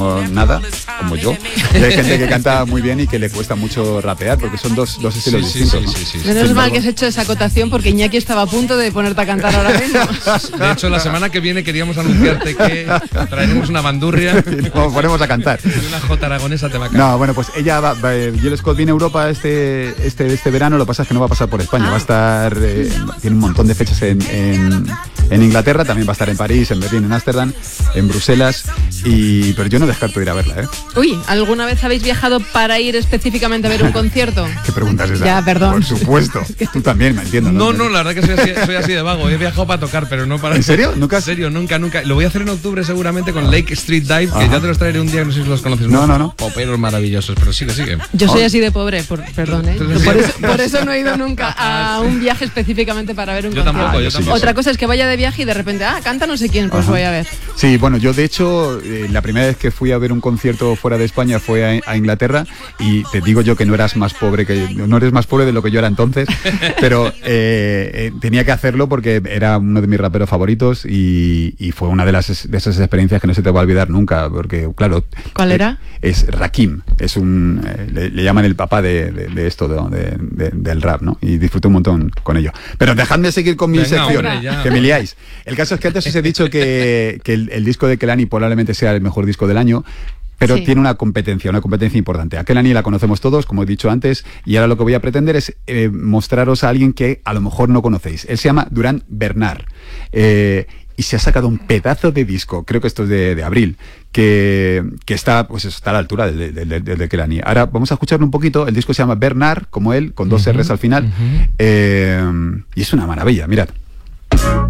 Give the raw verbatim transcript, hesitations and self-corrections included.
no nada, como yo. Y hay gente que canta muy bien y que le cuesta mucho rapear, porque son dos, dos estilos sí, sí, distintos. sí, ¿no? sí, sí, Menos sí. mal que has hecho esa acotación porque Iñaki estaba a punto de ponerte a cantar ahora mismo. De hecho, la semana que viene queríamos anunciarte que traeremos una bandurria Y nos ponemos a cantar. y una jota aragonesa te va a caer. No, bueno, pues ella va, va Jill Scott viene a Europa este, este, este verano, lo que pasa es que no va a pasar por España, Ah. va a estar, eh, tiene un montón de fechas en, en, en Inglaterra, también va a estar en París, en Berlín, en Ámsterdam, en Bruselas, y pero yo no descarto ir a verla, ¿eh? Uy, ¿alguna vez habéis viajado para ir específicamente a ver un concierto? ¿Qué preguntas es esa? Ya, perdón. Por supuesto, tú también, me entiendo. No, no, la verdad que soy así, soy así de vago. He viajado para tocar, pero no para... ¿En serio? ¿Nunca En has- serio, nunca, nunca. Lo voy a hacer en octubre seguramente con Lake Street Dive, que Ajá. ya te los traeré un día, no sé si los conoces. No, no, no. Poperos maravillosos, pero sigue, sigue. Yo soy así de pobre, por, perdón, ¿eh? Tú eres Por así. eso, por eso no he ido nunca a un viaje específicamente para ver un Yo concierto. tampoco, yo yo sí, tampoco. Otra cosa es que vaya de viaje y de repente, ah, canta no sé quién, pues Ajá. voy a ver. Sí, bueno, yo de hecho, eh, la primera vez que fui a ver un concierto fuera de España fue a, a Inglaterra, y te digo yo que no eras más pobre que no eres más pobre de lo que yo era entonces, pero eh, eh, tenía que hacerlo porque era uno de mis raperos favoritos y, y fue una de las de esas experiencias que no se te va a olvidar nunca, porque claro. ¿Cuál eh, era? Es Rakim, es un eh, le, le llaman el papá de, de, de esto, de, de, de, del rap, ¿no? Y disfruté un montón con ello. Pero dejadme seguir con mi Venga, sección, hombre, ya. que me liáis. El caso es que antes os he dicho que, que el, el disco de Kehlani probablemente sea el mejor disco del año, pero Sí. tiene una competencia, una competencia importante. A Kehlani la conocemos todos, como he dicho antes, y ahora lo que voy a pretender es eh, mostraros a alguien que a lo mejor no conocéis. Él se llama Durán Bernard. Eh, y se ha sacado un pedazo de disco, creo que esto es de, de abril, que, que está, pues eso, está a la altura del de, de, de, de Kehlani. Ahora vamos a escucharlo un poquito. El disco se llama Bernard, como él, con dos Ujú, R's al final, ujú. eh, y es una maravilla, mirad.